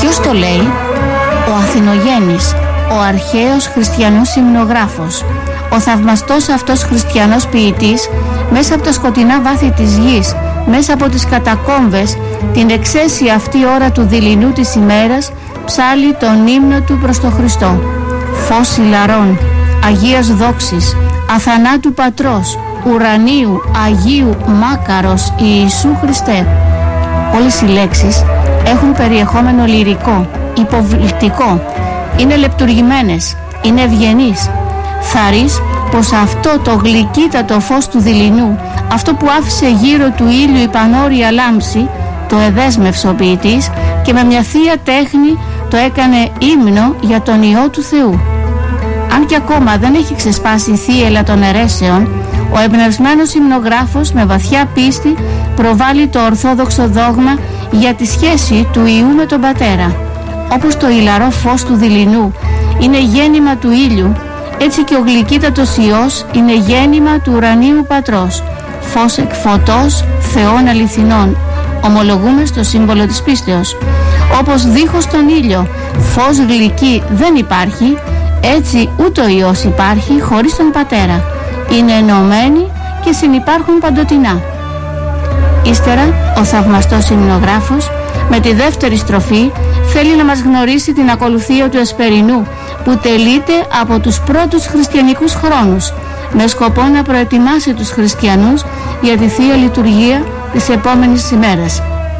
Ποιος το λέει? Ο Αθηνογέννης, ο αρχαίος χριστιανός υμνογράφος, ο θαυμαστός αυτός χριστιανός ποιητής, μέσα από τα σκοτεινά βάθη της γης, μέσα από τις κατακόμβες, την εξαίσια αυτή ώρα του δειλινού της ημέρας, ψάλλει τον ύμνο του προς τον Χριστό. Φως ηλαρών, Αγίας δόξης, αθανάτου πατρός, ουρανίου, Αγίου, μάκαρος, Ιησού Χριστέ. Όλες οι λέξεις έχουν περιεχόμενο λυρικό, υποβλητικό, είναι λεπτουργημένες, είναι ευγενείς. Θαρείς πως αυτό το γλυκύτατο φως του δειλινού, αυτό που άφησε γύρω του ήλιου η πανόρια λάμψη, το εδέσμευσε ο ποιητής και με μια θεία τέχνη το έκανε ύμνο για τον Υιό του Θεού. Αν και ακόμα δεν έχει ξεσπάσει η θύελλα των αιρέσεων, ο εμπνευσμένος υμνογράφος με βαθιά πίστη προβάλλει το ορθόδοξο δόγμα για τη σχέση του Υιού με τον Πατέρα. Όπως το ηλαρό φως του δειλινού είναι γέννημα του ήλιου, έτσι και ο γλυκύτατος Υιός είναι γέννημα του ουρανίου Πατρός, φως εκ φωτός Θεών αληθινών, ομολογούμε στο σύμβολο της πίστεως. Όπως δίχως τον ήλιο φως γλυκύ δεν υπάρχει, έτσι ούτε ο Υιός υπάρχει χωρίς τον Πατέρα. Είναι ενωμένοι και συνυπάρχουν παντοτινά. Ύστερα ο θαυμαστός υμνογράφος με τη δεύτερη στροφή θέλει να μας γνωρίσει την ακολουθία του εσπερινού που τελείται από τους πρώτους χριστιανικούς χρόνους, με σκοπό να προετοιμάσει τους χριστιανούς για τη Θεία Λειτουργία της επόμενης ημέρας.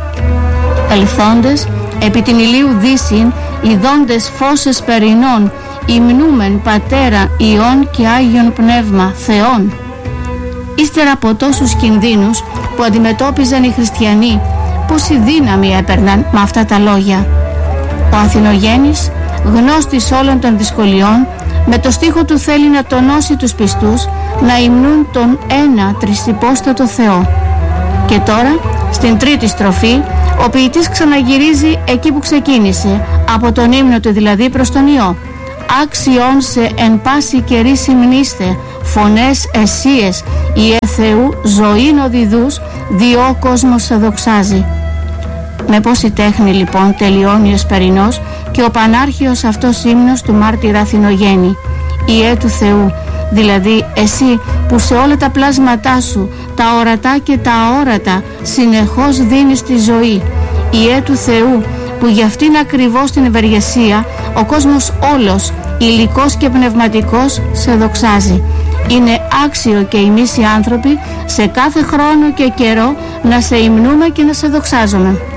Ελθόντες επί την ηλίου δύσιν, ειδώντες φως εσπερινών, υμνούμεν Πατέρα, Υιόν και Άγιον Πνεύμα Θεόν. Ύστερα από τόσους κινδύνους που αντιμετώπιζαν οι χριστιανοί, πόση δύναμη έπαιρναν με αυτά τα λόγια. Ο Αθηνογένης, γνώστης όλων των δυσκολιών, με το στίχο του θέλει να τονώσει τους πιστούς να υμνούν τον ένα τρισυπόστατο Θεό. Και τώρα, στην τρίτη στροφή, ο ποιητής ξαναγυρίζει εκεί που ξεκίνησε, από τον ύμνο του δηλαδή προς τον Υιό. Άξιον σε εν πάση καιρή συμνήστε, φωνές εσίες, Ιε Θεού ζωήν οδηδούς, διό ο κόσμος σε δοξάζει. Με πόση τέχνη λοιπόν τελειώνει ο εσπερινός και ο πανάρχιος αυτός ύμνος του μάρτυρα Αθηνογένη. Ιε του Θεού, δηλαδή εσύ που σε όλα τα πλάσματά σου, τα ορατά και τα αόρατα, συνεχώς δίνεις τη ζωή. Ιε του Θεού, που για αυτήν ακριβώς την ευεργεσία ο κόσμος όλος, υλικός και πνευματικός, σε δοξάζει. Είναι άξιο και εμείς οι άνθρωποι σε κάθε χρόνο και καιρό να σε υμνούμε και να σε δοξάζουμε.